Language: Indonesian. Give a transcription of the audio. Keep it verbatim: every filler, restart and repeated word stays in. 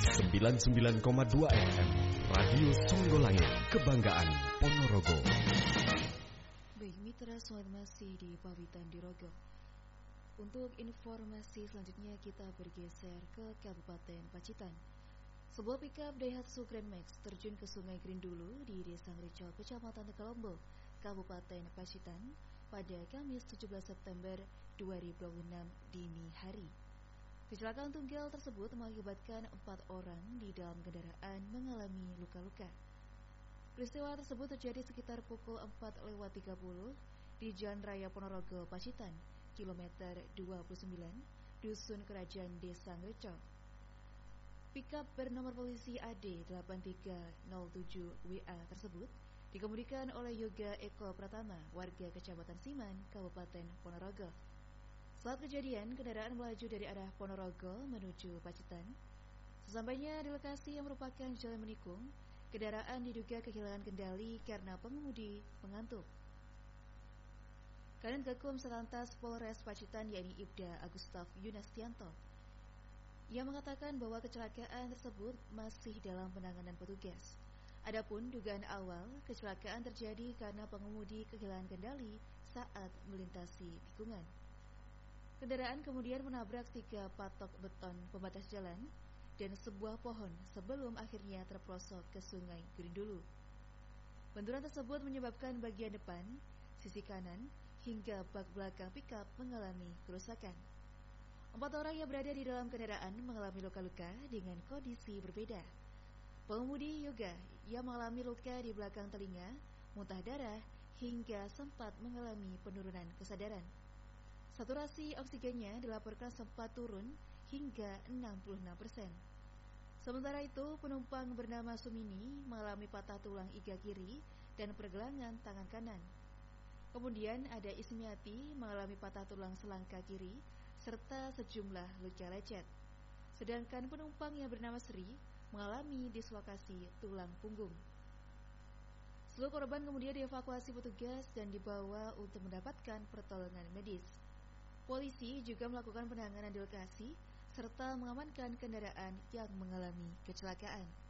sembilan puluh sembilan koma dua F M Radio Songgolangit, kebanggaan Ponorogo. Baik mitra, selamat masih di Pawitan di Rogo. Untuk informasi selanjutnya kita bergeser ke Kabupaten Pacitan. Sebuah pikap Daihatsu Grand Max terjun ke Sungai Grindulu di Desa Ngreco, Kecamatan Tegalombo, Kabupaten Pacitan pada Kamis tujuh belas September dua ribu dua puluh enam dini hari. Kecelakaan tunggal tersebut mengakibatkan empat orang di dalam kendaraan mengalami luka-luka. Peristiwa tersebut terjadi sekitar pukul empat lewat tiga puluh di Jalan Raya Ponorogo, Pacitan, kilometer dua puluh sembilan, Dusun Kerajaan Desa Ngreco. Pikap bernomor polisi A D delapan tiga nol tujuh W A tersebut dikemudikan oleh Yoga Eko Pratama, warga Kecamatan Siman, Kabupaten Ponorogo. Saat kejadian, kendaraan melaju dari arah Ponorogo menuju Pacitan. Sesampainya di lokasi yang merupakan jalan menikung, kendaraan diduga kehilangan kendali karena pengemudi mengantuk. Kanit Gakum Satlantas Polres Pacitan yakni Ibda Agustaf Yunastianto yang mengatakan bahwa kecelakaan tersebut masih dalam penanganan petugas. Adapun dugaan awal, kecelakaan terjadi karena pengemudi kehilangan kendali saat melintasi tikungan. Kendaraan kemudian menabrak tiga patok beton pembatas jalan dan sebuah pohon sebelum akhirnya terprosok ke Sungai Grindulu. Benturan tersebut menyebabkan bagian depan, sisi kanan, hingga bak belakang pikap mengalami kerusakan. Empat orang yang berada di dalam kendaraan mengalami luka-luka dengan kondisi berbeda. Pengemudi Yoga yang mengalami luka di belakang telinga, muntah darah, hingga sempat mengalami penurunan kesadaran. Saturasi oksigennya dilaporkan sempat turun hingga enam puluh enam persen. Sementara itu, penumpang bernama Sumini mengalami patah tulang iga kiri dan pergelangan tangan kanan. Kemudian ada Ismiati mengalami patah tulang selangka kiri serta sejumlah luka lecet. Sedangkan penumpang yang bernama Sri mengalami dislokasi tulang punggung. Seluruh korban kemudian dievakuasi petugas dan dibawa untuk mendapatkan pertolongan medis. Polisi juga melakukan penanganan di lokasi serta mengamankan kendaraan yang mengalami kecelakaan.